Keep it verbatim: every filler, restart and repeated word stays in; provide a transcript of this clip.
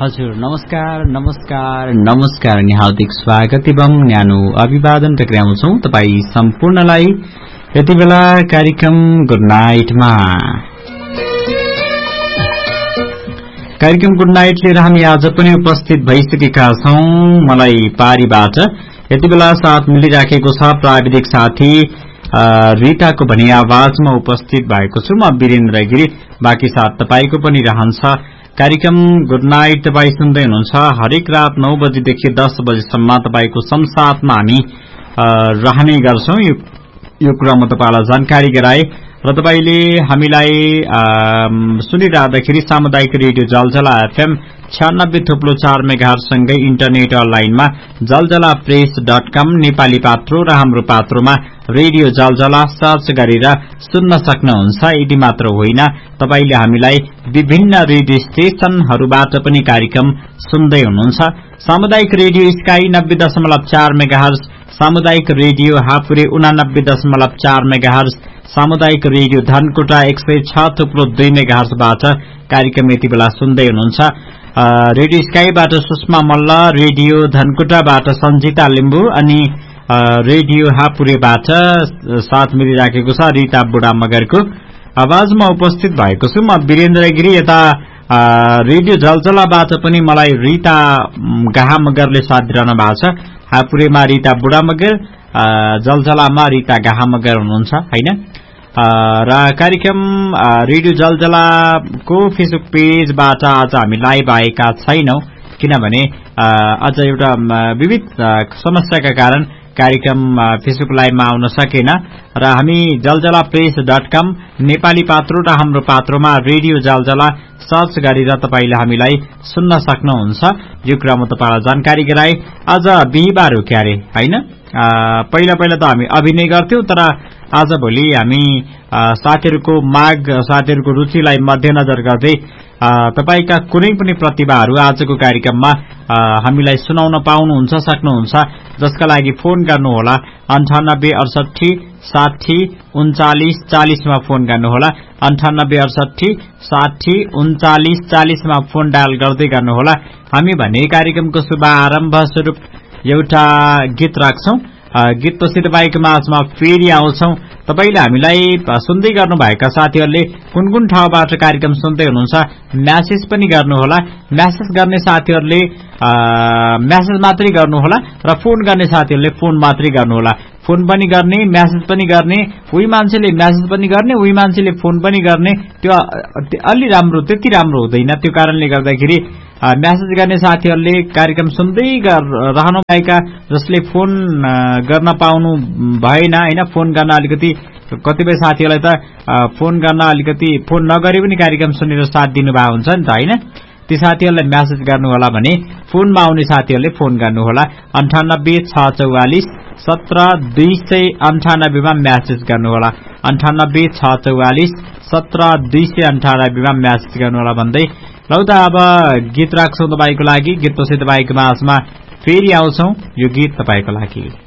हजुर नमस्कार नमस्कार नमस्कार अनि हार्दिक स्वागत एवं न्यानो अभिवादन टक्राउँछौ तपाई सम्पूर्णलाई यति बेला कार्यक्रम गुड नाइटमा। कार्यक्रम गुड नाइट लिएर हामी आज पनि उपस्थित भइसकेका छौं। मलाई पारीबाट यति बेला साथ मिलिराखेको छ प्राविधिक साथी रीताको भने आवाजमा उपस्थित भएको छु म वीरेन्द्र गिरी। बाँकी साथ तपाईको पनि रहन्छ। कार्यक्रम गुड नाइट तपाई सुन्दै हुनुहुन्छ। हरेक रात नौ बजेदेखि दस बजेसम्म तपाईको संसाथमा हामी रहने गर्छौं। यो कुरा म तपाईलाई जानकारी गराए र तपाईले हामीलाई सुनिरहँदाखेरि सामुदायिक रेडियो जलजला एफएम छ्यानब्बे थुप्लो चार मेगाहर्ज सँगै इन्टरनेट अनलाइनमा जलजला प्रेस डट कम नेपाली पात्रो र हाम्रो पात्रोमा रेडियो जलजला सर्च गरेर सुन्न सक्नुहुन्छ। यति मात्र होइन, तपाईले हामीलाई विभिन्न रेडियो स्टेशनहरूबाट पनि कार्यक्रम सुन्दै हुनुहुन्छ। सामुदायिक रेडियो स्काई नब्बे दशमलव चार मेगाहर्ज, सामुदायिक रेडियो हापुरे उनानब्बे दशमलव चार मेगाहर्ज, सामुदायिक रेडियो धनकुटा एक सय छ थुप्रो दुई मेगाहर्जबाट कार्यक्रम यति बेला सुन्दै हुनुहुन्छ। रेडियो स्काईबाट सुषमा मल्ल, रेडियो धनकुटाबाट सञ्जिता लिम्बू अनि रेडियो हापुरेबाट साथ मिलिराखेको छ रीता बुढा मगरको आवाजमा उपस्थित भएको छु म वीरेन्द्र गिरी। यता रेडियो जलजलाबाट पनि मलाई रीता गाहा मगरले साथ दिइरहनु भएको छ। हापुरेमा रीता बुढा मगर, जलजलामा रीता गाहा मगर हुनुहुन्छ हैन। र कार्यक्रम रेडियो जलजलाको फेसबुक पेजबाट आज हामी लाइभ आएका छैनौं किनभने अझ एउटा विविध समस्याका कारण कार्यक्रम फेसबुक लाइभमा आउन सकेन र हामी जलजला प्रेस डट कम नेपाली पात्रो र हाम्रो पात्रोमा रेडियो जलजला सर्च गरेर तपाईले हामीलाई सुन्न सक्नुहुन्छ। यो कुरा म तपाईलाई जानकारी गराए। आज बिहीबार हो क्यारे हैन। पहिला पहिला त हामी अभिनय गर्थ्यौं, तर आज भोलि हामी साथीहरूको माग साथीहरूको रुचिलाई मध्यनजर गर्दै तपाईका कुनै पनि प्रतिभाहरू आजको कार्यक्रममा हामीलाई सुनाउन पाउनुहुन्छ सक्नुहुन्छ। जसका लागि फोन गर्नुहोला अन्ठानब्बे अडसठी साठी उन्चालिस चालिसमा फोन गर्नुहोला। अन्ठानब्बे अडसठी साठी उन्चालिस चालिसमा फोन डायल गर्दै गर्नुहोला। हामी भने कार्यक्रमको शुभारम्भ स्वरूप एउटा गीत राख्छौं। गीतपछि तपाईको माझमा फेरि आउँछौं। तपाईले हामीलाई सुन्दै गर्नुभएका साथीहरूले कुन कुन ठाउँबाट कार्यक्रम सुन्दै हुनुहुन्छ म्यासेज पनि गर्नुहोला। म्यासेज गर्ने साथीहरूले म्यासेज मात्रै गर्नुहोला र फोन गर्ने साथीहरूले फोन मात्रै गर्नुहोला। फोन पनि गर्ने, म्यासेज पनि गर्ने, उही मान्छेले म्यासेज पनि गर्ने, उही मान्छेले फोन पनि गर्ने, त्यो अलि राम्रो त्यति राम्रो हुँदैन। त्यो कारणले गर्दाखेरि म्यासेज गर्ने साथीहरूले कार्यक्रम सुन्दै रहनु भएका जसले फोन गर्न पाउनु भएन हैन, फोन गर्न अलिकति कतिपय साथीहरूलाई त फोन गर्न अलिकति फोन नगरे पनि कार्यक्रम सुनेर साथ दिनुभएको हुन्छ नि त हैन। ती साथीहरूलाई म्यासेज गर्नुहोला भने फोनमा आउने साथीहरूले फोन गर्नुहोला। अन्ठानब्बे छ चौवालिस सत्र दुई सय अन्ठानब्बेमा म्यासेज गर्नुहोला। अन्ठानब्बे छ चौवालिस सत्र दुई सय अन्ठानब्बेमा म्यासेज गर्नुहोला भन्दै लौ त अब गीत राख्छौं तपाईको लागि। गीतपछि तपाईको माझमा फेरि आउँछौं। यो गीत तपाईको लागि।